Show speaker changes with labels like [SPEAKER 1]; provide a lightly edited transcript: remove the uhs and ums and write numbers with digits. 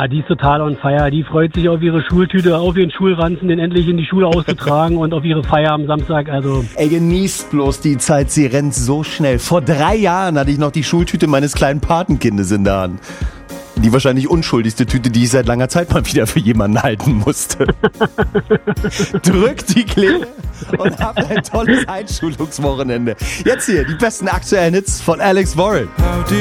[SPEAKER 1] Ah, die ist total on fire. Die freut sich auf ihre Schultüte, auf ihren Schulranzen, den endlich in die Schule auszutragen und auf ihre Feier am Samstag. Also
[SPEAKER 2] Ey, genießt bloß die Zeit, sie rennt so schnell. Vor 3 Jahren hatte ich noch die Schultüte meines kleinen Patenkindes in der Hand. Die wahrscheinlich unschuldigste Tüte, die ich seit langer Zeit mal wieder für jemanden halten musste. Drückt die Klinge und habt ein tolles Einschulungswochenende. Jetzt hier die besten aktuellen Hits von Alex Warren.